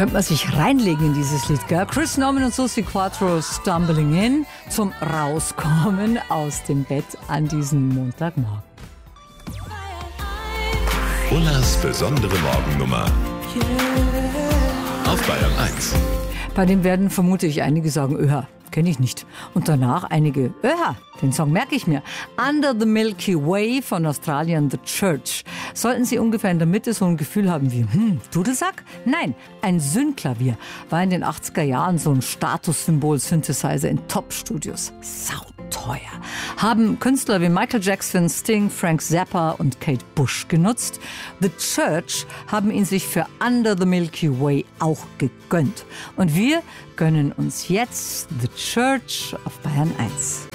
könnte man sich reinlegen in dieses Lied, gell? Chris Norman und Susi Quattro, Stumbling In, zum Rauskommen aus dem Bett an diesem Montagmorgen. Ullas besondere Morgennummer auf Bayern 1. Bei dem werden vermute ich einige sagen, öha, kenne ich nicht. Und danach einige, öha, den Song merke ich mir. Under the Milky Way von Australien The Church. Sollten Sie ungefähr in der Mitte so ein Gefühl haben wie, Dudelsack? Nein, ein Synklavier war in den 80er Jahren so ein Statussymbol-Synthesizer in Top-Studios. Sauteuer. Haben Künstler wie Michael Jackson, Sting, Frank Zappa und Kate Bush genutzt. The Church haben ihn sich für Under the Milky Way auch gegönnt. Und wir gönnen uns jetzt The Church auf Bayern 1.